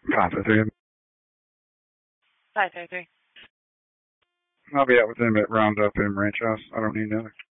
Pass it to him. 533. I'll be out with him at Roundup in Ranch House. I don't need another.